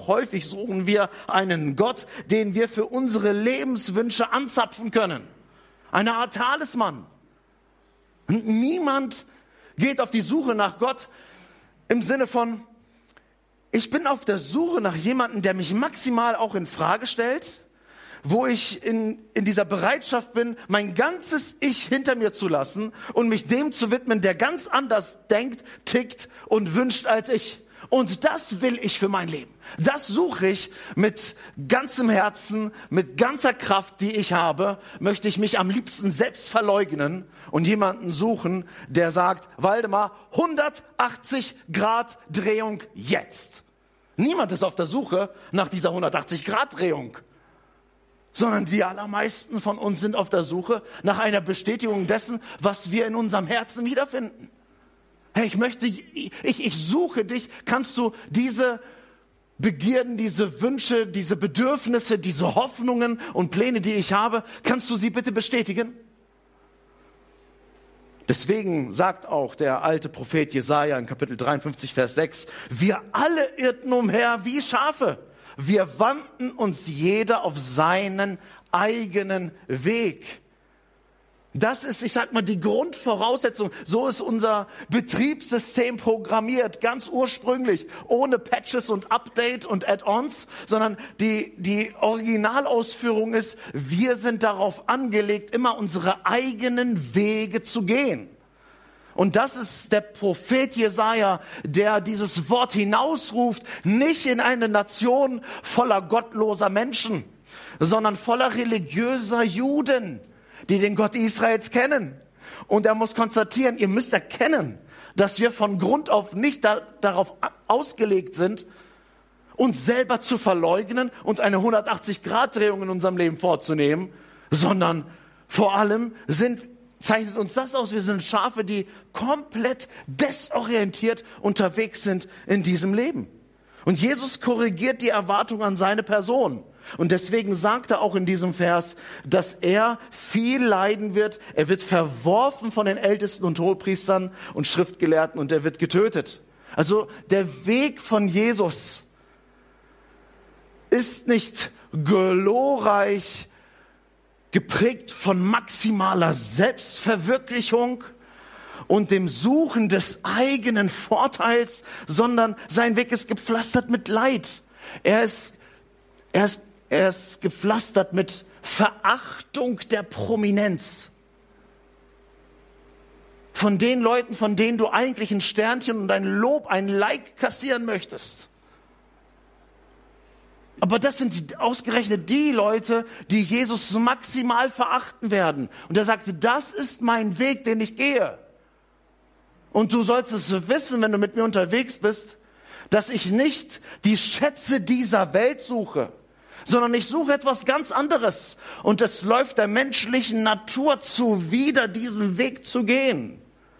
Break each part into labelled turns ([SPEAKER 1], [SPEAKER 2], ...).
[SPEAKER 1] doch häufig suchen wir einen Gott, den wir für unsere Lebenswünsche anzapfen können. Eine Art Talisman. Und niemand geht auf die Suche nach Gott im Sinne von, ich bin auf der Suche nach jemandem, der mich maximal auch in Frage stellt, wo ich in dieser Bereitschaft bin, mein ganzes Ich hinter mir zu lassen und mich dem zu widmen, der ganz anders denkt, tickt und wünscht als ich. Und das will ich für mein Leben. Das suche ich mit ganzem Herzen, mit ganzer Kraft, die ich habe, möchte ich mich am liebsten selbst verleugnen und jemanden suchen, der sagt, Waldemar, 180 Grad Drehung jetzt. Niemand ist auf der Suche nach dieser 180 Grad Drehung, sondern die allermeisten von uns sind auf der Suche nach einer Bestätigung dessen, was wir in unserem Herzen wiederfinden. Hey, ich suche dich. Kannst du diese Begierden, diese Wünsche, diese Bedürfnisse, diese Hoffnungen und Pläne, die ich habe, kannst du sie bitte bestätigen? Deswegen sagt auch der alte Prophet Jesaja in Kapitel 53, Vers 6, wir alle irrten umher wie Schafe. Wir wandten uns jeder auf seinen eigenen Weg. Das ist, ich sag mal, die Grundvoraussetzung. So ist unser Betriebssystem programmiert, ganz ursprünglich, ohne Patches und Update und Add-ons, sondern die Originalausführung ist, wir sind darauf angelegt, immer unsere eigenen Wege zu gehen. Und das ist der Prophet Jesaja, der dieses Wort hinausruft, nicht in eine Nation voller gottloser Menschen, sondern voller religiöser Juden, die den Gott Israels kennen. Und er muss konstatieren, ihr müsst erkennen, dass wir von Grund auf nicht darauf ausgelegt sind, uns selber zu verleugnen und eine 180-Grad-Drehung in unserem Leben vorzunehmen, sondern vor allem zeichnet uns das aus, wir sind Schafe, die komplett desorientiert unterwegs sind in diesem Leben. Und Jesus korrigiert die Erwartung an seine Person. Und deswegen sagt er auch in diesem Vers, dass er viel leiden wird. Er wird verworfen von den Ältesten und Hohepriestern und Schriftgelehrten und er wird getötet. Also der Weg von Jesus ist nicht glorreich, geprägt von maximaler Selbstverwirklichung und dem Suchen des eigenen Vorteils, sondern sein Weg ist gepflastert mit Leid. Er ist gepflastert mit Verachtung der Prominenz. Von den Leuten, von denen du eigentlich ein Sternchen und ein Lob, ein Like kassieren möchtest. Aber das sind ausgerechnet die Leute, die Jesus maximal verachten werden. Und er sagte, das ist mein Weg, den ich gehe. Und du sollst es wissen, wenn du mit mir unterwegs bist, dass ich nicht die Schätze dieser Welt suche, sondern ich suche etwas ganz anderes. Und es läuft der menschlichen Natur zuwider, diesen Weg zu gehen.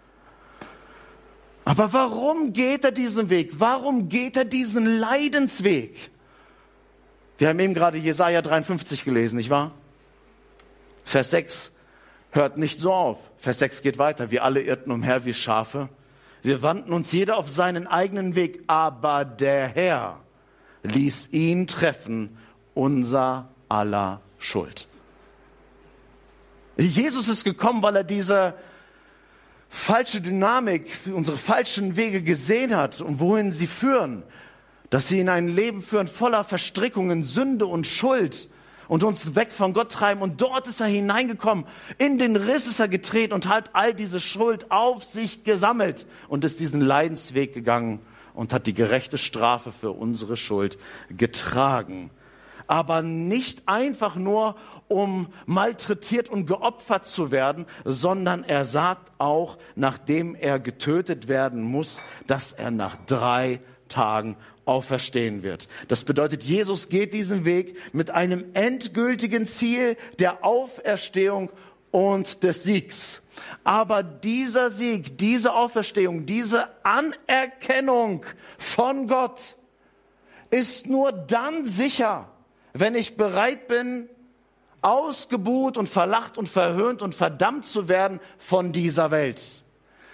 [SPEAKER 1] Aber warum geht er diesen Weg? Warum geht er diesen Leidensweg? Wir haben eben gerade Jesaja 53 gelesen, nicht wahr? Vers 6 hört nicht so auf. Vers 6 geht weiter. Wir alle irrten umher wie Schafe. Wir wandten uns jeder auf seinen eigenen Weg. Aber der Herr ließ ihn treffen, unser aller Schuld. Jesus ist gekommen, weil er diese falsche Dynamik, unsere falschen Wege gesehen hat und wohin sie führen. Dass sie in ein Leben führen voller Verstrickungen, Sünde und Schuld und uns weg von Gott treiben. Und dort ist er hineingekommen. In den Riss ist er getreten und hat all diese Schuld auf sich gesammelt und ist diesen Leidensweg gegangen und hat die gerechte Strafe für unsere Schuld getragen. Aber nicht einfach nur, um malträtiert und geopfert zu werden, sondern er sagt auch, nachdem er getötet werden muss, dass er nach 3 Tagen auferstehen wird. Das bedeutet, Jesus geht diesen Weg mit einem endgültigen Ziel der Auferstehung und des Siegs. Aber dieser Sieg, diese Auferstehung, diese Anerkennung von Gott ist nur dann sicher, wenn ich bereit bin, ausgebuht und verlacht und verhöhnt und verdammt zu werden von dieser Welt.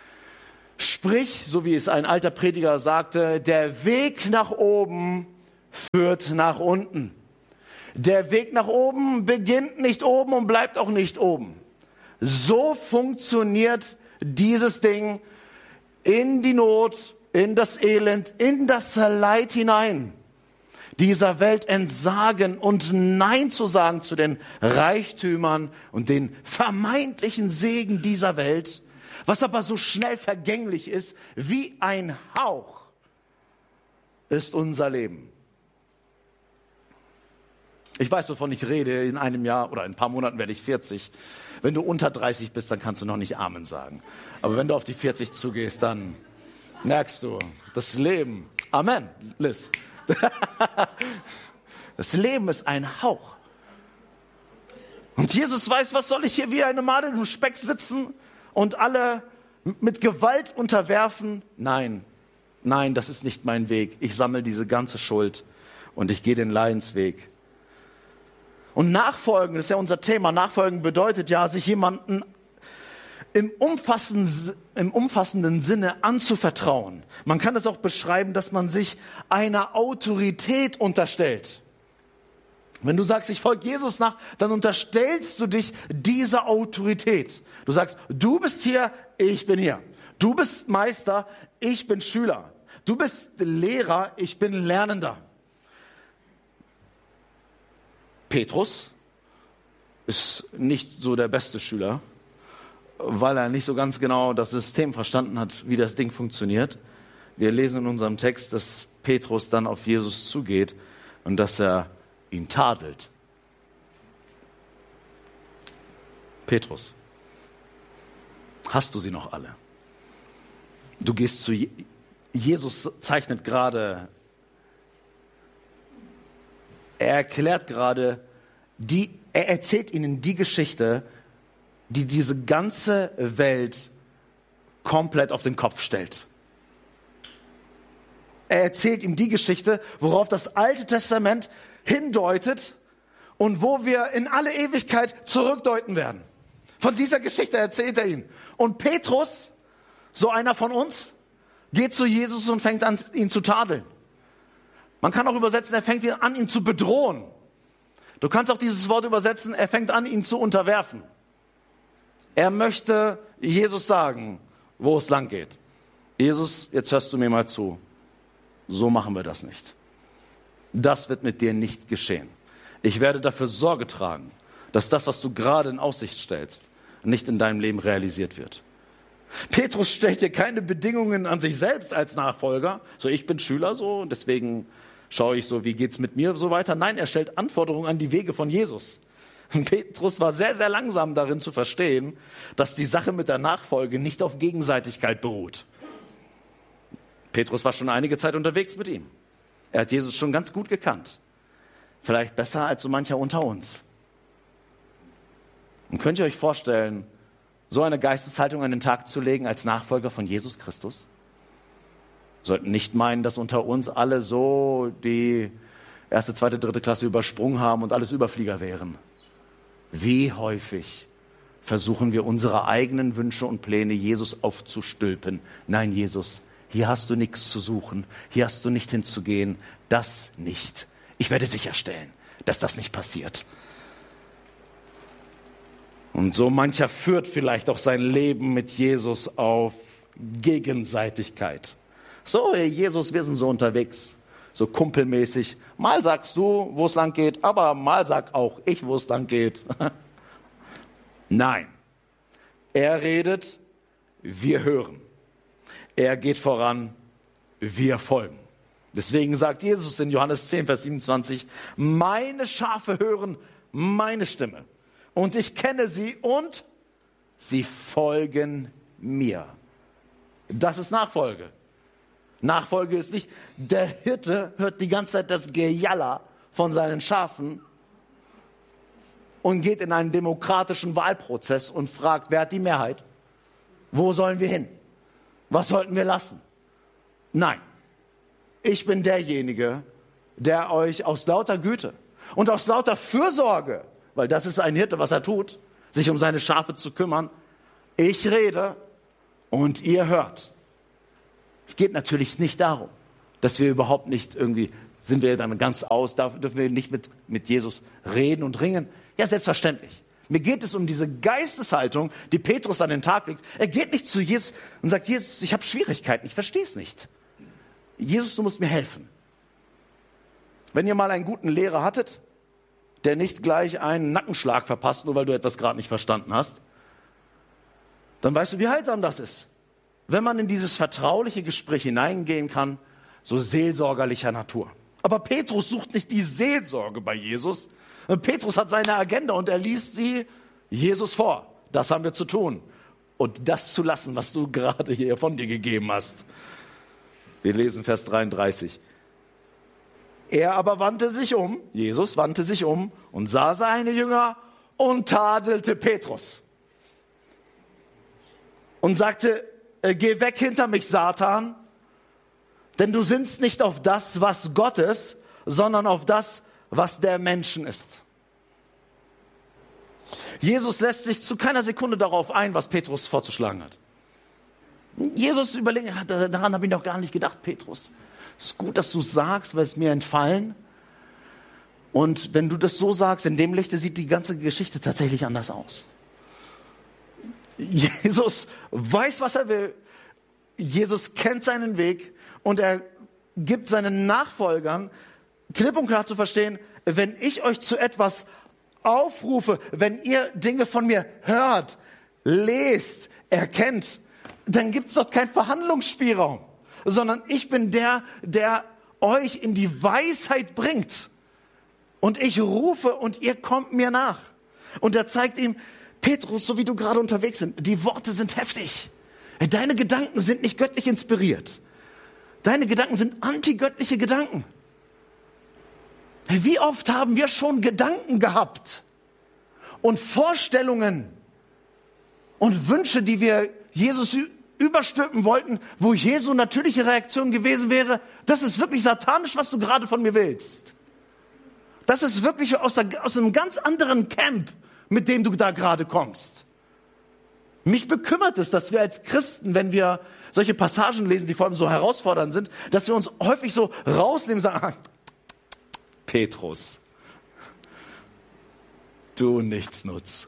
[SPEAKER 1] Sprich, so wie es ein alter Prediger sagte, der Weg nach oben führt nach unten. Der Weg nach oben beginnt nicht oben und bleibt auch nicht oben. So funktioniert dieses Ding in die Not, in das Elend, in das Leid hinein. Dieser Welt entsagen und Nein zu sagen zu den Reichtümern und den vermeintlichen Segen dieser Welt, was aber so schnell vergänglich ist wie ein Hauch, ist unser Leben. Ich weiß, wovon ich rede. In einem Jahr oder in ein paar Monaten werde ich 40. Wenn du unter 30 bist, dann kannst du noch nicht Amen sagen. Aber wenn du auf die 40 zugehst, dann merkst du, das Leben, Amen, Liz. Das Leben ist ein Hauch. Und Jesus weiß, was soll ich hier wie eine Made im Speck sitzen und alle mit Gewalt unterwerfen? Nein, das ist nicht mein Weg. Ich sammle diese ganze Schuld und ich gehe den Leidensweg. Und Nachfolgen, das ist ja unser Thema. Nachfolgen bedeutet ja, sich jemanden im umfassenden Sinne anzuvertrauen. Man kann es auch beschreiben, dass man sich einer Autorität unterstellt. Wenn du sagst, ich folge Jesus nach, dann unterstellst du dich dieser Autorität. Du sagst, du bist hier, ich bin hier. Du bist Meister, ich bin Schüler. Du bist Lehrer, ich bin Lernender. Petrus ist nicht so der beste Schüler, weil er nicht so ganz genau das System verstanden hat, wie das Ding funktioniert. Wir lesen in unserem Text, dass Petrus dann auf Jesus zugeht und dass er ihn tadelt. Petrus, hast du sie noch alle? Du gehst zu Jesus, zeichnet gerade, er erklärt gerade, er erzählt ihnen die Geschichte, die diese ganze Welt komplett auf den Kopf stellt. Er erzählt ihm die Geschichte, worauf das Alte Testament hindeutet und wo wir in alle Ewigkeit zurückdeuten werden. Von dieser Geschichte erzählt er ihm. Und Petrus, so einer von uns, geht zu Jesus und fängt an, ihn zu tadeln. Man kann auch übersetzen, er fängt an, ihn zu bedrohen. Du kannst auch dieses Wort übersetzen, er fängt an, ihn zu unterwerfen. Er möchte Jesus sagen, wo es lang geht. Jesus, jetzt hörst du mir mal zu. So machen wir das nicht. Das wird mit dir nicht geschehen. Ich werde dafür Sorge tragen, dass das, was du gerade in Aussicht stellst, nicht in deinem Leben realisiert wird. Petrus stellt hier keine Bedingungen an sich selbst als Nachfolger. So, ich bin Schüler so und deswegen schaue ich so, wie geht's mit mir so weiter. Nein, er stellt Anforderungen an die Wege von Jesus. Und Petrus war sehr, sehr langsam darin zu verstehen, dass die Sache mit der Nachfolge nicht auf Gegenseitigkeit beruht. Petrus war schon einige Zeit unterwegs mit ihm. Er hat Jesus schon ganz gut gekannt. Vielleicht besser als so mancher unter uns. Und könnt ihr euch vorstellen, so eine Geisteshaltung an den Tag zu legen als Nachfolger von Jesus Christus? Sollten nicht meinen, dass unter uns alle so die 1., 2., 3. Klasse übersprungen haben und alles Überflieger wären. Wie häufig versuchen wir unsere eigenen Wünsche und Pläne Jesus aufzustülpen. Nein, Jesus, hier hast du nichts zu suchen, hier hast du nicht hinzugehen, das nicht. Ich werde sicherstellen, dass das nicht passiert. Und so mancher führt vielleicht auch sein Leben mit Jesus auf Gegenseitigkeit. So, Jesus, wir sind so unterwegs, so kumpelmäßig. Mal sagst du, wo es lang geht, aber mal sag auch ich, wo es lang geht. Nein, er redet, wir hören. Er geht voran, wir folgen. Deswegen sagt Jesus in Johannes 10, Vers 27, meine Schafe hören meine Stimme und ich kenne sie und sie folgen mir. Das ist Nachfolge. Nachfolge ist nicht, der Hirte hört die ganze Zeit das Gejaller von seinen Schafen und geht in einen demokratischen Wahlprozess und fragt, wer hat die Mehrheit? Wo sollen wir hin? Was sollten wir lassen? Nein, ich bin derjenige, der euch aus lauter Güte und aus lauter Fürsorge, weil das ist ein Hirte, was er tut, sich um seine Schafe zu kümmern, ich rede und ihr hört. Es geht natürlich nicht darum, dass wir überhaupt nicht irgendwie sind wir dann ganz aus, da dürfen wir nicht mit Jesus reden und ringen. Ja, selbstverständlich. Mir geht es um diese Geisteshaltung, die Petrus an den Tag legt. Er geht nicht zu Jesus und sagt, Jesus, ich habe Schwierigkeiten, ich verstehe es nicht. Jesus, du musst mir helfen. Wenn ihr mal einen guten Lehrer hattet, der nicht gleich einen Nackenschlag verpasst, nur weil du etwas gerade nicht verstanden hast, dann weißt du, wie heilsam das ist. Wenn man in dieses vertrauliche Gespräch hineingehen kann, so seelsorgerlicher Natur. Aber Petrus sucht nicht die Seelsorge bei Jesus. Petrus hat seine Agenda und er liest sie Jesus vor. Das haben wir zu tun. Und das zu lassen, was du gerade hier von dir gegeben hast. Wir lesen Vers 33. Er aber wandte sich um, Jesus wandte sich um und sah seine Jünger und tadelte Petrus. Und sagte, geh weg hinter mich, Satan, denn du sinnst nicht auf das, was Gott ist, sondern auf das, was der Menschen ist. Jesus lässt sich zu keiner Sekunde darauf ein, was Petrus vorzuschlagen hat. Jesus überlegt, daran habe ich noch gar nicht gedacht, Petrus. Es ist gut, dass du es sagst, weil es mir entfallen. Und wenn du das so sagst, in dem Lichte sieht die ganze Geschichte tatsächlich anders aus. Jesus weiß, was er will. Jesus kennt seinen Weg und er gibt seinen Nachfolgern klipp und klar zu verstehen, wenn ich euch zu etwas aufrufe, wenn ihr Dinge von mir hört, lest, erkennt, dann gibt es dort keinen Verhandlungsspielraum, sondern ich bin der euch in die Weisheit bringt. Und ich rufe und ihr kommt mir nach. Und er zeigt ihm, Petrus, so wie du gerade unterwegs bist, die Worte sind heftig. Deine Gedanken sind nicht göttlich inspiriert. Deine Gedanken sind antigöttliche Gedanken. Wie oft haben wir schon Gedanken gehabt und Vorstellungen und Wünsche, die wir Jesus überstülpen wollten, wo Jesu natürliche Reaktion gewesen wäre, das ist wirklich satanisch, was du gerade von mir willst. Das ist wirklich aus einem ganz anderen Camp, mit dem du da gerade kommst. Mich bekümmert es, dass wir als Christen, wenn wir solche Passagen lesen, die vor allem so herausfordernd sind, dass wir uns häufig so rausnehmen und sagen, Petrus, du Nichtsnutz.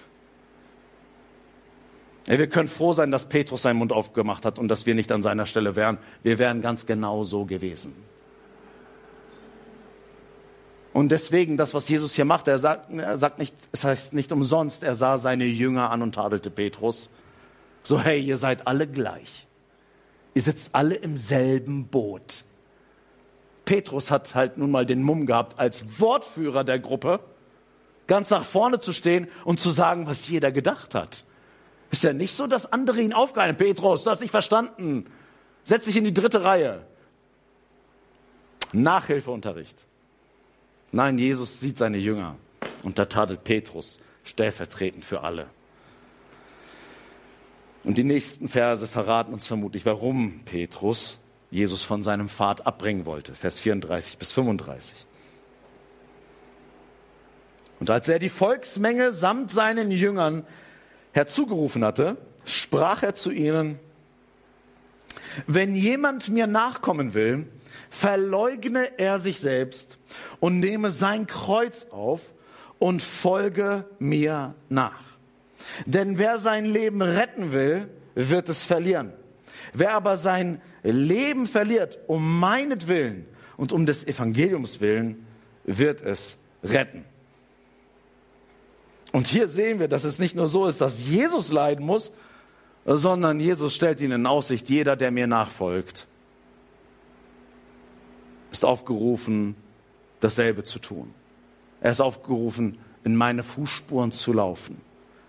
[SPEAKER 1] Wir können froh sein, dass Petrus seinen Mund aufgemacht hat und dass wir nicht an seiner Stelle wären. Wir wären ganz genau so gewesen. Und deswegen, das, was Jesus hier macht, er sagt nicht, es heißt nicht umsonst, er sah seine Jünger an und tadelte Petrus. So, hey, ihr seid alle gleich. Ihr sitzt alle im selben Boot. Petrus hat halt nun mal den Mumm gehabt, als Wortführer der Gruppe ganz nach vorne zu stehen und zu sagen, was jeder gedacht hat. Ist ja nicht so, dass andere ihn aufgehalten haben. Petrus, du hast nicht verstanden. Setz dich in die 3. Reihe. Nachhilfeunterricht. Nein, Jesus sieht seine Jünger und da tadelt Petrus stellvertretend für alle. Und die nächsten Verse verraten uns vermutlich, warum Petrus Jesus von seinem Pfad abbringen wollte. Vers 34 bis 35. Und als er die Volksmenge samt seinen Jüngern herzugerufen hatte, sprach er zu ihnen, wenn jemand mir nachkommen will, verleugne er sich selbst und nehme sein Kreuz auf und folge mir nach. Denn wer sein Leben retten will, wird es verlieren. Wer aber sein Leben verliert, um meinetwillen und um des Evangeliums willen, wird es retten. Und hier sehen wir, dass es nicht nur so ist, dass Jesus leiden muss, sondern Jesus stellt ihnen in Aussicht, jeder, der mir nachfolgt, ist aufgerufen, dasselbe zu tun. Er ist aufgerufen, in meine Fußspuren zu laufen.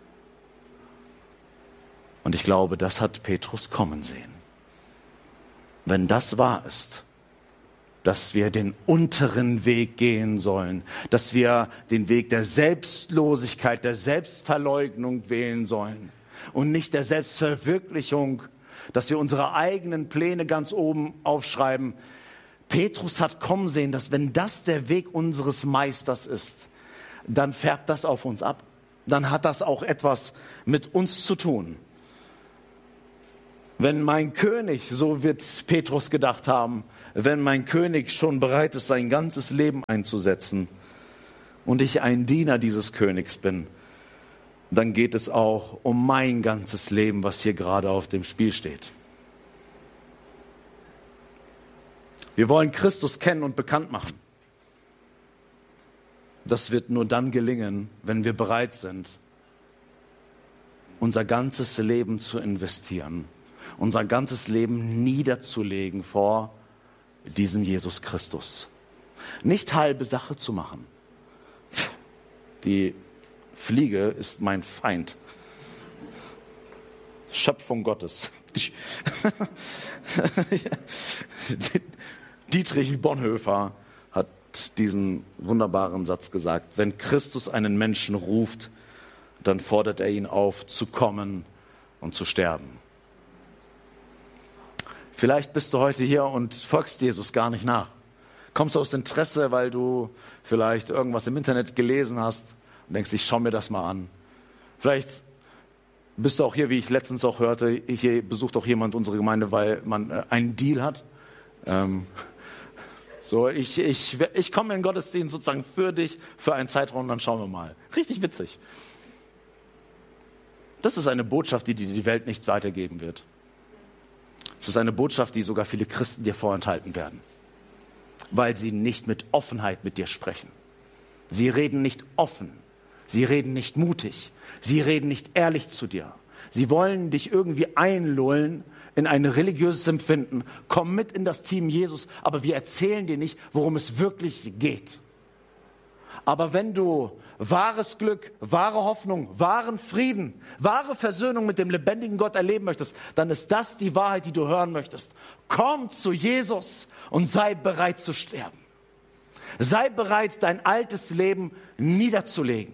[SPEAKER 1] Und ich glaube, das hat Petrus kommen sehen. Wenn das wahr ist, dass wir den unteren Weg gehen sollen, dass wir den Weg der Selbstlosigkeit, der Selbstverleugnung wählen sollen und nicht der Selbstverwirklichung, dass wir unsere eigenen Pläne ganz oben aufschreiben. Petrus hat kommen sehen, dass wenn das der Weg unseres Meisters ist, dann färbt das auf uns ab. Dann hat das auch etwas mit uns zu tun. Wenn mein König, so wird Petrus gedacht haben, wenn mein König schon bereit ist, sein ganzes Leben einzusetzen und ich ein Diener dieses Königs bin, dann geht es auch um mein ganzes Leben, was hier gerade auf dem Spiel steht. Wir wollen Christus kennen und bekannt machen. Das wird nur dann gelingen, wenn wir bereit sind, unser ganzes Leben zu investieren, unser ganzes Leben niederzulegen vor diesem Jesus Christus. Nicht halbe Sache zu machen. Die Fliege ist mein Feind. Schöpfung Gottes. Dietrich Bonhoeffer hat diesen wunderbaren Satz gesagt: Wenn Christus einen Menschen ruft, dann fordert er ihn auf, zu kommen und zu sterben. Vielleicht bist du heute hier und folgst Jesus gar nicht nach. Kommst du aus Interesse, weil du vielleicht irgendwas im Internet gelesen hast und denkst, ich schau mir das mal an. Vielleicht bist du auch hier, wie ich letztens auch hörte, hier besucht auch jemand unsere Gemeinde, weil man einen Deal hat. Ich komme in den Gottesdienst sozusagen für dich, für einen Zeitraum, dann schauen wir mal. Richtig witzig. Das ist eine Botschaft, die dir die Welt nicht weitergeben wird. Es ist eine Botschaft, die sogar viele Christen dir vorenthalten werden, weil sie nicht mit Offenheit mit dir sprechen. Sie reden nicht offen, sie reden nicht mutig, sie reden nicht ehrlich zu dir. Sie wollen dich irgendwie einlullen in ein religiöses Empfinden. Komm mit in das Team Jesus, aber wir erzählen dir nicht, worum es wirklich geht. Aber wenn du wahres Glück, wahre Hoffnung, wahren Frieden, wahre Versöhnung mit dem lebendigen Gott erleben möchtest, dann ist das die Wahrheit, die du hören möchtest. Komm zu Jesus und sei bereit zu sterben. Sei bereit, dein altes Leben niederzulegen.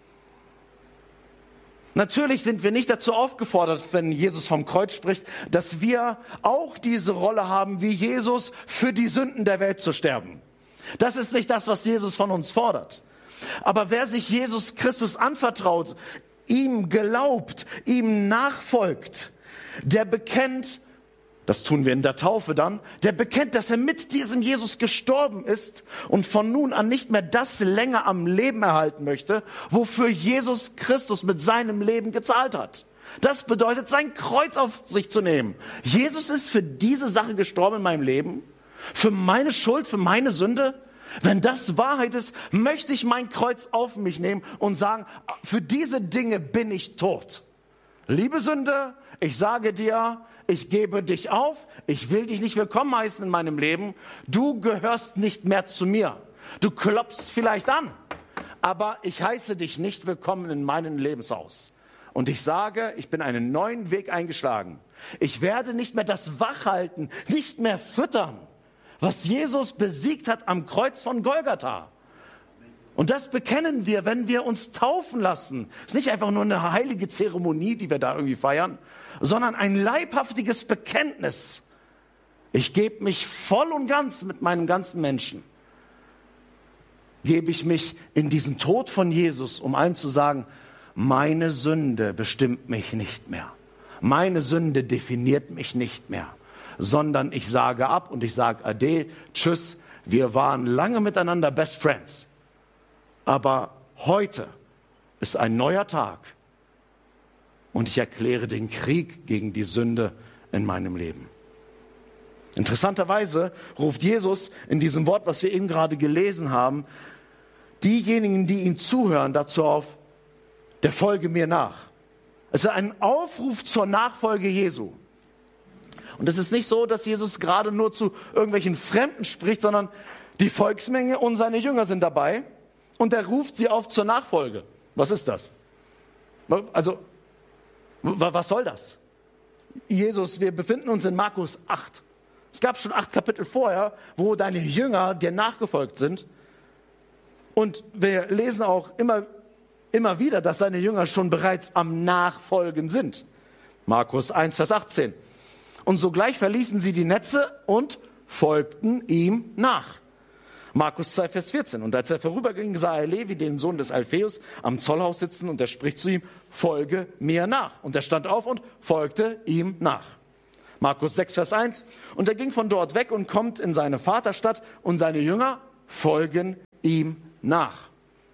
[SPEAKER 1] Natürlich sind wir nicht dazu aufgefordert, wenn Jesus vom Kreuz spricht, dass wir auch diese Rolle haben, wie Jesus für die Sünden der Welt zu sterben. Das ist nicht das, was Jesus von uns fordert. Aber wer sich Jesus Christus anvertraut, ihm glaubt, ihm nachfolgt, der bekennt, das tun wir in der Taufe dann, der bekennt, dass er mit diesem Jesus gestorben ist und von nun an nicht mehr das länger am Leben erhalten möchte, wofür Jesus Christus mit seinem Leben gezahlt hat. Das bedeutet, sein Kreuz auf sich zu nehmen. Jesus ist für diese Sache gestorben in meinem Leben, für meine Schuld, für meine Sünde. Wenn das Wahrheit ist, möchte ich mein Kreuz auf mich nehmen und sagen, für diese Dinge bin ich tot. Liebe Sünde, ich sage dir, ich gebe dich auf, ich will dich nicht willkommen heißen in meinem Leben. Du gehörst nicht mehr zu mir. Du klopfst vielleicht an, aber ich heiße dich nicht willkommen in meinem Lebenshaus. Und ich sage, ich bin einen neuen Weg eingeschlagen. Ich werde nicht mehr das wachhalten, nicht mehr füttern, was Jesus besiegt hat am Kreuz von Golgatha. Und das bekennen wir, wenn wir uns taufen lassen. Es ist nicht einfach nur eine heilige Zeremonie, die wir da irgendwie feiern, sondern ein leibhaftiges Bekenntnis. Ich gebe mich voll und ganz mit meinem ganzen Menschen. Gebe ich mich in diesen Tod von Jesus, um allen zu sagen, meine Sünde bestimmt mich nicht mehr. Meine Sünde definiert mich nicht mehr. Sondern ich sage ab und ich sage Ade, tschüss, wir waren lange miteinander Best Friends. Aber heute ist ein neuer Tag und ich erkläre den Krieg gegen die Sünde in meinem Leben. Interessanterweise ruft Jesus in diesem Wort, was wir eben gerade gelesen haben, diejenigen, die ihm zuhören, dazu auf, der folge mir nach. Es ist ein Aufruf zur Nachfolge Jesu. Und es ist nicht so, dass Jesus gerade nur zu irgendwelchen Fremden spricht, sondern die Volksmenge und seine Jünger sind dabei und er ruft sie auf zur Nachfolge. Was ist das? Also, was soll das? Jesus, wir befinden uns in Markus 8. Es gab schon 8 Kapitel vorher, wo deine Jünger dir nachgefolgt sind. Und wir lesen auch immer wieder, dass seine Jünger schon bereits am Nachfolgen sind. Markus 1, Vers 18. Und sogleich verließen sie die Netze und folgten ihm nach. Markus 2, Vers 14. Und als er vorüberging, sah er Levi, den Sohn des Alpheus, am Zollhaus sitzen und er spricht zu ihm, folge mir nach. Und er stand auf und folgte ihm nach. Markus 6, Vers 1. Und er ging von dort weg und kommt in seine Vaterstadt und seine Jünger folgen ihm nach.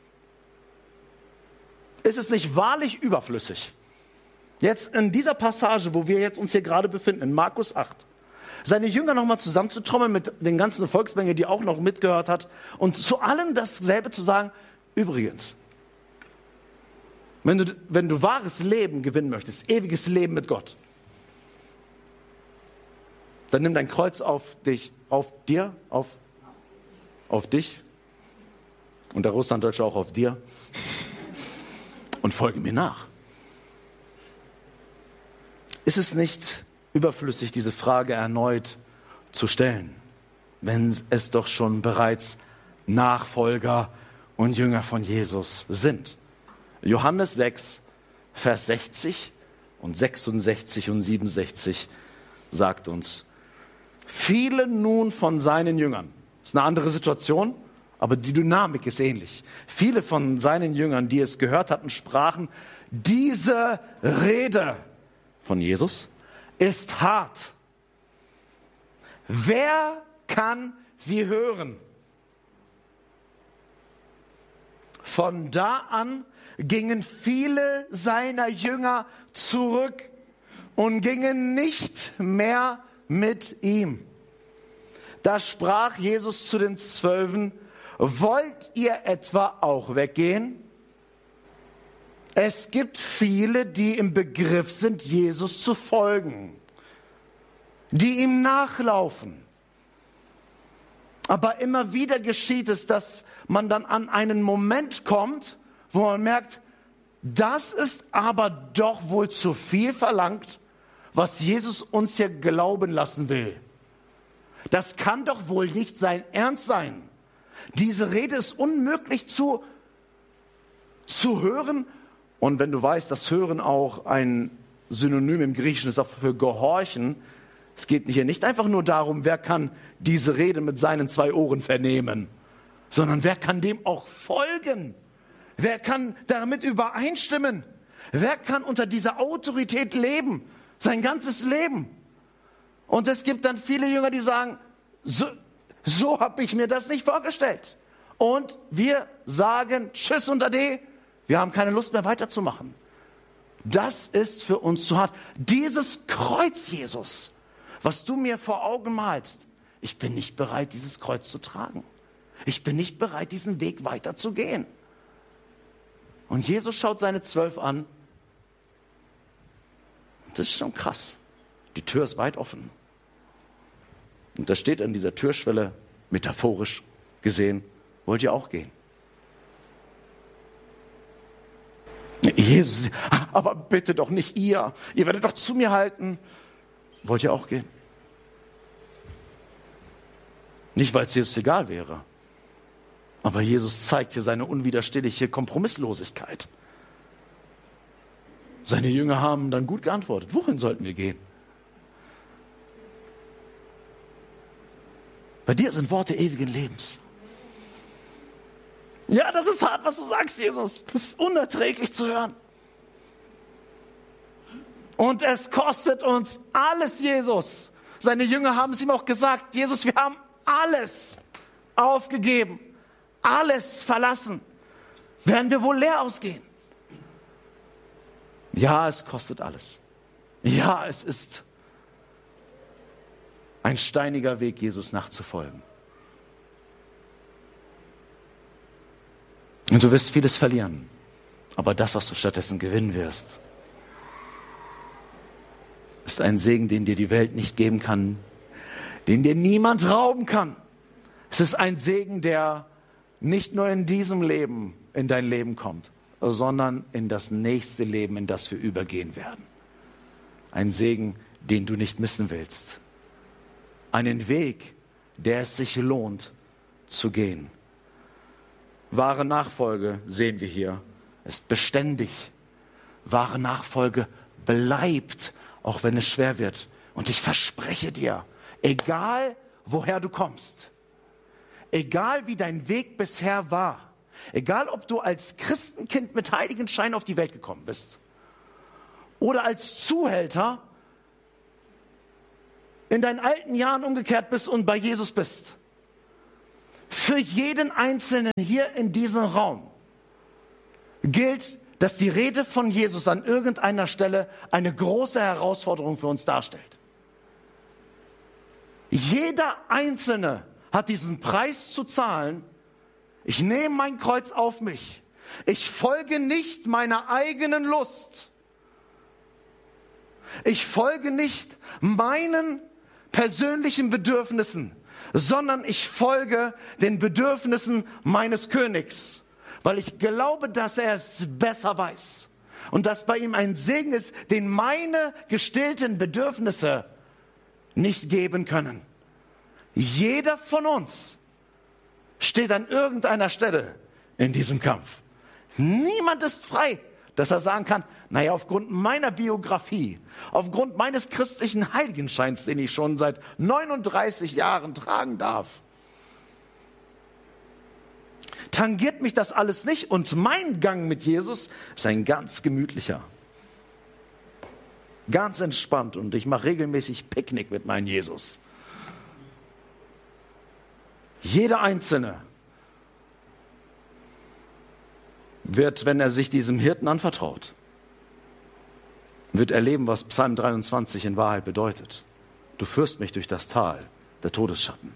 [SPEAKER 1] Ist es nicht wahrlich überflüssig, jetzt in dieser Passage, wo wir jetzt uns hier gerade befinden, in Markus 8, seine Jünger nochmal zusammenzutrommeln mit den ganzen Volksmenge, die auch noch mitgehört hat, und zu allen dasselbe zu sagen: Übrigens, wenn du wahres Leben gewinnen möchtest, ewiges Leben mit Gott, dann nimm dein Kreuz auf dich und der Russlanddeutsche auch auf dir und folge mir nach. Ist es nicht überflüssig, diese Frage erneut zu stellen, wenn es doch schon bereits Nachfolger und Jünger von Jesus sind? Johannes 6, Vers 60 und 66 und 67 sagt uns: Viele nun von seinen Jüngern, das ist eine andere Situation, aber die Dynamik ist ähnlich. Viele von seinen Jüngern, die es gehört hatten, sprachen: Diese Rede von Jesus ist hart. Wer kann sie hören? Von da an gingen viele seiner Jünger zurück und gingen nicht mehr mit ihm. Da sprach Jesus zu den 12: Wollt ihr etwa auch weggehen? Es gibt viele, die im Begriff sind, Jesus zu folgen, die ihm nachlaufen. Aber immer wieder geschieht es, dass man dann an einen Moment kommt, wo man merkt, das ist aber doch wohl zu viel verlangt, was Jesus uns hier glauben lassen will. Das kann doch wohl nicht sein Ernst sein. Diese Rede ist unmöglich zu hören. Und wenn du weißt, dass Hören auch ein Synonym im Griechischen ist, auch für Gehorchen. Es geht hier nicht einfach nur darum, wer kann diese Rede mit seinen 2 Ohren vernehmen, sondern wer kann dem auch folgen? Wer kann damit übereinstimmen? Wer kann unter dieser Autorität leben? Sein ganzes Leben. Und es gibt dann viele Jünger, die sagen, so habe ich mir das nicht vorgestellt. Und wir sagen Tschüss und Ade, wir haben keine Lust mehr weiterzumachen. Das ist für uns zu hart. Dieses Kreuz, Jesus, was du mir vor Augen malst, ich bin nicht bereit, dieses Kreuz zu tragen. Ich bin nicht bereit, diesen Weg weiterzugehen. Und Jesus schaut seine 12 an. Das ist schon krass. Die Tür ist weit offen. Und da steht an dieser Türschwelle, metaphorisch gesehen: Wollt ihr auch gehen? Jesus, aber bitte doch nicht ihr. Ihr werdet doch zu mir halten. Wollt ihr auch gehen? Nicht, weil es Jesus egal wäre. Aber Jesus zeigt hier seine unwiderstehliche Kompromisslosigkeit. Seine Jünger haben dann gut geantwortet. Wohin sollten wir gehen? Bei dir sind Worte ewigen Lebens. Ja, das ist hart, was du sagst, Jesus. Das ist unerträglich zu hören. Und es kostet uns alles, Jesus. Seine Jünger haben es ihm auch gesagt: Jesus, wir haben alles aufgegeben, alles verlassen. Werden wir wohl leer ausgehen? Ja, es kostet alles. Ja, es ist ein steiniger Weg, Jesus nachzufolgen. Und du wirst vieles verlieren, aber das, was du stattdessen gewinnen wirst, ist ein Segen, den dir die Welt nicht geben kann, den dir niemand rauben kann. Es ist ein Segen, der nicht nur in diesem Leben in dein Leben kommt, sondern in das nächste Leben, in das wir übergehen werden. Ein Segen, den du nicht missen willst. Einen Weg, der es sich lohnt zu gehen. Wahre Nachfolge, sehen wir hier, ist beständig. Wahre Nachfolge bleibt, auch wenn es schwer wird. Und ich verspreche dir, egal woher du kommst, egal wie dein Weg bisher war, egal ob du als Christenkind mit Heiligenschein auf die Welt gekommen bist oder als Zuhälter in deinen alten Jahren umgekehrt bist und bei Jesus bist. Für jeden Einzelnen hier in diesem Raum gilt, dass die Rede von Jesus an irgendeiner Stelle eine große Herausforderung für uns darstellt. Jeder Einzelne hat diesen Preis zu zahlen. Ich nehme mein Kreuz auf mich. Ich folge nicht meiner eigenen Lust. Ich folge nicht meinen persönlichen Bedürfnissen, sondern ich folge den Bedürfnissen meines Königs, weil ich glaube, dass er es besser weiß und dass bei ihm ein Segen ist, den meine gestillten Bedürfnisse nicht geben können. Jeder von uns steht an irgendeiner Stelle in diesem Kampf. Niemand ist frei, dass er sagen kann, naja, aufgrund meiner Biografie, aufgrund meines christlichen Heiligenscheins, den ich schon seit 39 Jahren tragen darf, tangiert mich das alles nicht und mein Gang mit Jesus ist ein ganz gemütlicher, ganz entspannt und ich mache regelmäßig Picknick mit meinem Jesus. Jeder Einzelne wird, wenn er sich diesem Hirten anvertraut, wird erleben, was Psalm 23 in Wahrheit bedeutet. Du führst mich durch das Tal der Todesschatten.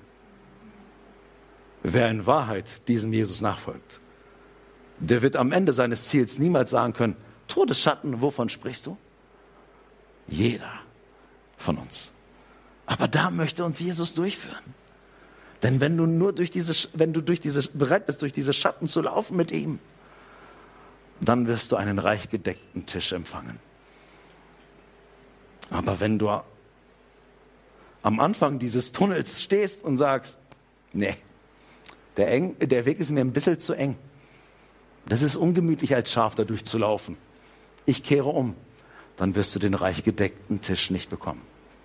[SPEAKER 1] Wer in Wahrheit diesem Jesus nachfolgt, der wird am Ende seines Ziels niemals sagen können, Todesschatten, wovon sprichst du? Jeder von uns. Aber da möchte uns Jesus durchführen. Denn wenn du bereit bist, durch diese Schatten zu laufen mit ihm, dann wirst du einen reich gedeckten Tisch empfangen. Aber wenn du am Anfang dieses Tunnels stehst und sagst, nee, der Weg ist mir ein bisschen zu eng. Das ist ungemütlich, als Schaf da durchzulaufen. Ich kehre um. Dann wirst du den reich gedeckten Tisch nicht bekommen.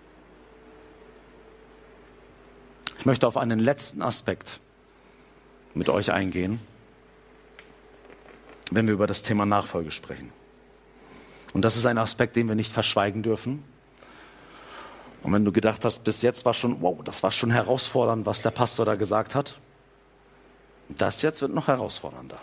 [SPEAKER 1] Ich möchte auf einen letzten Aspekt mit euch eingehen, wenn wir über das Thema Nachfolge sprechen. Und das ist ein Aspekt, den wir nicht verschweigen dürfen. Und wenn du gedacht hast, bis jetzt das war schon herausfordernd, was der Pastor da gesagt hat, das jetzt wird noch herausfordernder.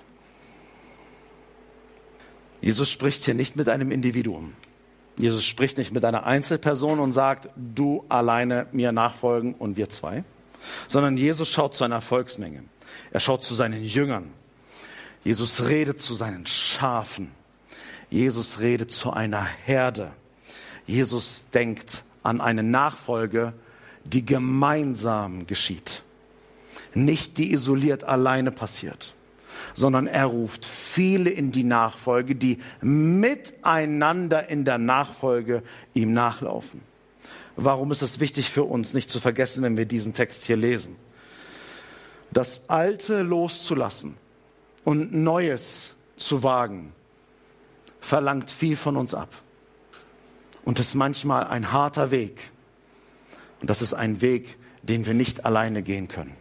[SPEAKER 1] Jesus spricht hier nicht mit einem Individuum. Jesus spricht nicht mit einer Einzelperson und sagt, du alleine mir nachfolgen und wir zwei, sondern Jesus schaut zu einer Volksmenge. Er schaut zu seinen Jüngern. Jesus redet zu seinen Schafen. Jesus redet zu einer Herde. Jesus denkt an eine Nachfolge, die gemeinsam geschieht. Nicht die isoliert alleine passiert, sondern er ruft viele in die Nachfolge, die miteinander in der Nachfolge ihm nachlaufen. Warum ist es wichtig für uns, nicht zu vergessen, wenn wir diesen Text hier lesen? Das Alte loszulassen und Neues zu wagen, verlangt viel von uns ab. Und ist manchmal ein harter Weg. Und das ist ein Weg, den wir nicht alleine gehen können.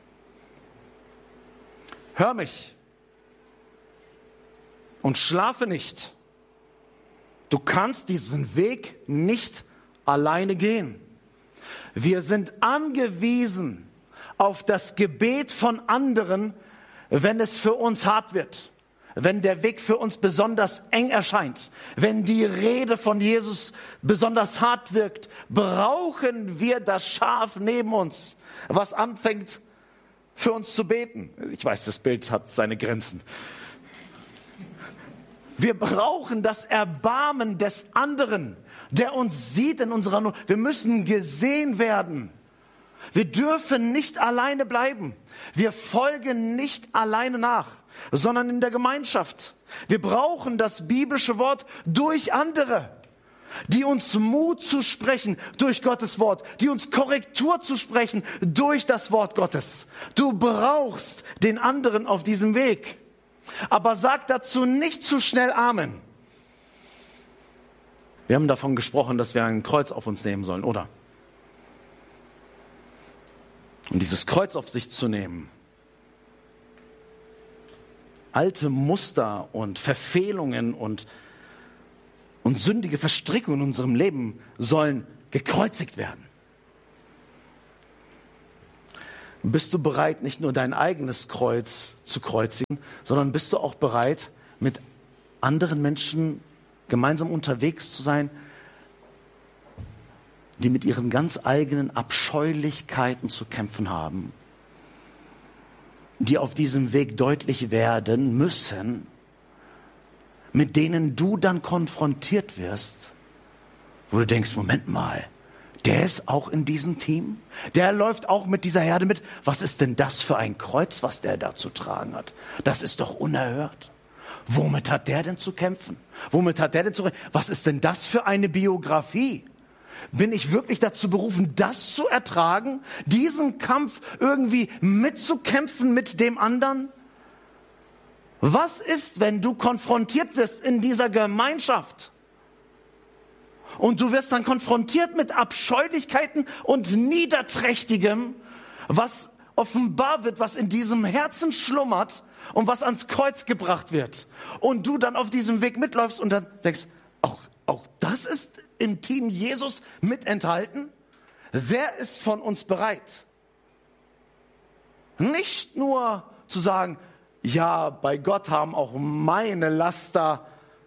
[SPEAKER 1] Hör mich und schlafe nicht. Du kannst diesen Weg nicht alleine gehen. Wir sind angewiesen auf das Gebet von anderen, wenn es für uns hart wird, wenn der Weg für uns besonders eng erscheint, wenn die Rede von Jesus besonders hart wirkt, brauchen wir das Schaf neben uns, was anfängt für uns zu beten. Ich weiß, das Bild hat seine Grenzen. Wir brauchen das Erbarmen des anderen, der uns sieht in unserer Not. Wir müssen gesehen werden. Wir dürfen nicht alleine bleiben. Wir folgen nicht alleine nach, sondern in der Gemeinschaft. Wir brauchen das biblische Wort durch andere, die uns Mut zu sprechen durch Gottes Wort, die uns Korrektur zu sprechen durch das Wort Gottes. Du brauchst den anderen auf diesem Weg. Aber sag dazu nicht zu schnell Amen. Wir haben davon gesprochen, dass wir ein Kreuz auf uns nehmen sollen, oder? Und dieses Kreuz auf sich zu nehmen, alte Muster und Verfehlungen und sündige Verstrickungen in unserem Leben sollen gekreuzigt werden. bist du bereit, nicht nur dein eigenes Kreuz zu kreuzigen, sondern bist du auch bereit, mit anderen Menschen gemeinsam unterwegs zu sein, die mit ihren ganz eigenen Abscheulichkeiten zu kämpfen haben, die auf diesem Weg deutlich werden müssen, mit denen du dann konfrontiert wirst, wo du denkst, Moment mal, der ist auch in diesem Team, der läuft auch mit dieser Herde mit. Was ist denn das für ein Kreuz, was der da zu tragen hat? Das ist doch unerhört. Womit hat der denn zu kämpfen? Womit hat der denn zu kämpfen? Was ist denn das für eine Biografie? Bin ich wirklich dazu berufen, das zu ertragen? Diesen Kampf irgendwie mitzukämpfen mit dem anderen? Was ist, wenn du konfrontiert wirst in dieser Gemeinschaft? Und du wirst dann konfrontiert mit Abscheulichkeiten und Niederträchtigem, was offenbar wird, was in diesem Herzen schlummert und was ans Kreuz gebracht wird. Und du dann auf diesem Weg mitläufst und dann denkst, auch das ist im Team Jesus mit enthalten? Wer ist von uns bereit? Nicht nur zu sagen, ja, bei Gott haben auch meine Laster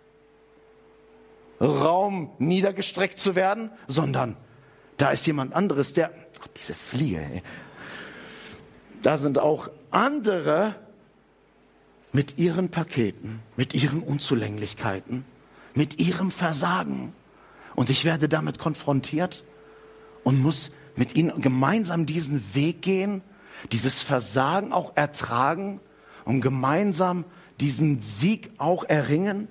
[SPEAKER 1] Raum niedergestreckt zu werden, sondern da ist jemand anderes, der, diese Fliege, ey. Da sind auch andere mit ihren Paketen, mit ihren Unzulänglichkeiten, mit ihrem Versagen. Und ich werde damit konfrontiert und muss mit ihnen gemeinsam diesen Weg gehen, dieses Versagen auch ertragen und gemeinsam diesen Sieg auch erringen.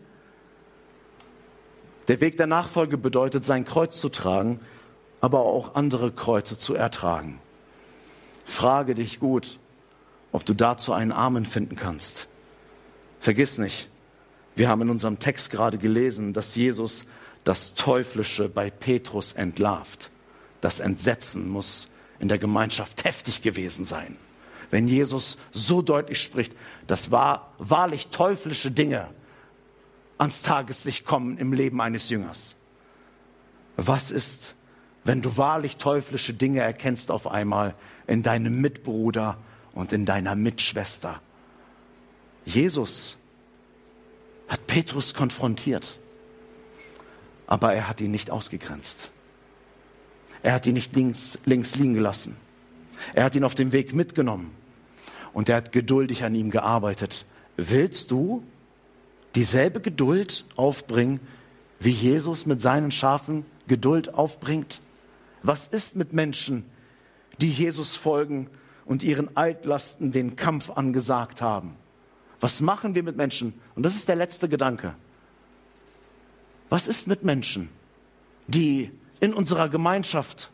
[SPEAKER 1] Der Weg der Nachfolge bedeutet, sein Kreuz zu tragen, aber auch andere Kreuze zu ertragen. Frage dich gut, ob du dazu einen Amen finden kannst. Vergiss nicht, wir haben in unserem Text gerade gelesen, dass Jesus das Teuflische bei Petrus entlarvt. Das Entsetzen muss in der Gemeinschaft heftig gewesen sein. Wenn Jesus so deutlich spricht, dass wahrlich teuflische Dinge ans Tageslicht kommen im Leben eines Jüngers. Was ist, wenn du wahrlich teuflische Dinge erkennst auf einmal in deinem Mitbruder und in deiner Mitschwester? Jesus hat Petrus konfrontiert, aber er hat ihn nicht ausgegrenzt. Er hat ihn nicht links liegen gelassen. Er hat ihn auf dem Weg mitgenommen und er hat geduldig an ihm gearbeitet. Willst du dieselbe Geduld aufbringen, wie Jesus mit seinen Schafen Geduld aufbringt? Was ist mit Menschen, die Jesus folgen und ihren Altlasten den Kampf angesagt haben? Was machen wir mit Menschen? Und das ist der letzte Gedanke. Was ist mit Menschen, die in unserer Gemeinschaft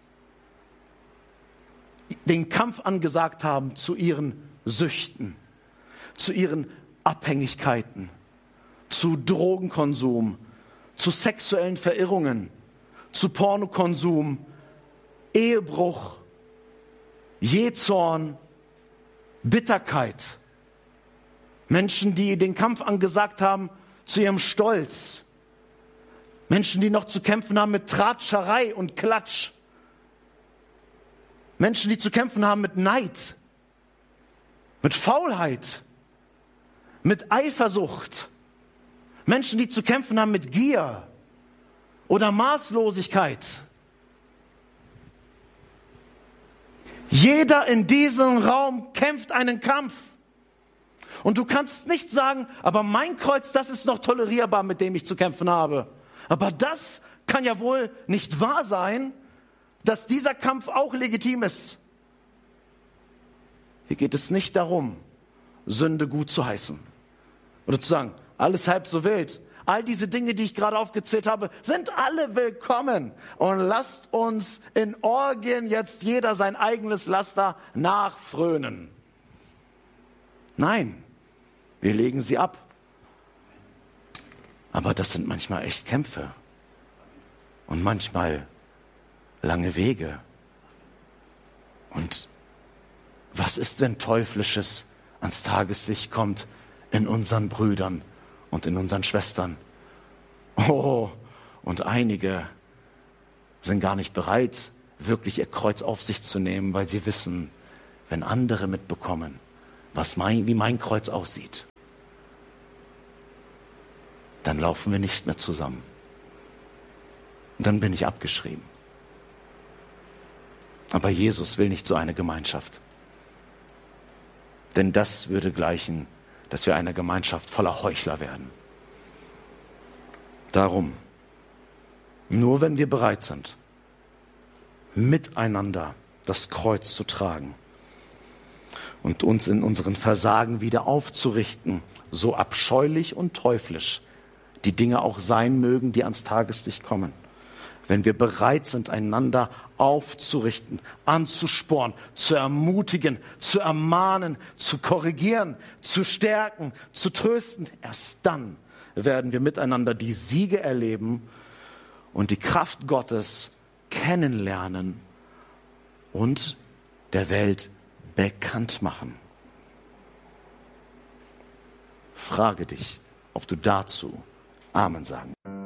[SPEAKER 1] den Kampf angesagt haben zu ihren Süchten, zu ihren Abhängigkeiten, zu Drogenkonsum, zu sexuellen Verirrungen, zu Pornokonsum, Ehebruch, Jähzorn, Bitterkeit. Menschen, die den Kampf angesagt haben zu ihrem Stolz. Menschen, die noch zu kämpfen haben mit Tratscherei und Klatsch. Menschen, die zu kämpfen haben mit Neid, mit Faulheit, mit Eifersucht. Menschen, die zu kämpfen haben mit Gier oder Maßlosigkeit. Jeder in diesem Raum kämpft einen Kampf. Und du kannst nicht sagen, aber mein Kreuz, das ist noch tolerierbar, mit dem ich zu kämpfen habe. Aber das kann ja wohl nicht wahr sein, dass dieser Kampf auch legitim ist. Hier geht es nicht darum, Sünde gut zu heißen. Oder zu sagen, alles halb so wild. All diese Dinge, die ich gerade aufgezählt habe, sind alle willkommen. Und lasst uns in Orgien jetzt jeder sein eigenes Laster nachfrönen. Nein, wir legen sie ab. Aber das sind manchmal echt Kämpfe. Und manchmal lange Wege. Und was ist, wenn Teuflisches ans Tageslicht kommt in unseren Brüdern und in unseren Schwestern? Oh, und einige sind gar nicht bereit, wirklich ihr Kreuz auf sich zu nehmen, weil sie wissen, wenn andere mitbekommen, wie mein Kreuz aussieht, dann laufen wir nicht mehr zusammen. Und dann bin ich abgeschrieben. Aber Jesus will nicht so eine Gemeinschaft. Denn das würde gleichen, dass wir eine Gemeinschaft voller Heuchler werden. Darum, nur wenn wir bereit sind, miteinander das Kreuz zu tragen und uns in unseren Versagen wieder aufzurichten, so abscheulich und teuflisch die Dinge auch sein mögen, die ans Tageslicht kommen. Wenn wir bereit sind, einander aufzurichten, anzuspornen, zu ermutigen, zu ermahnen, zu korrigieren, zu stärken, zu trösten, erst dann werden wir miteinander die Siege erleben und die Kraft Gottes kennenlernen und der Welt bekannt machen. Frage dich, ob du dazu Amen sagen.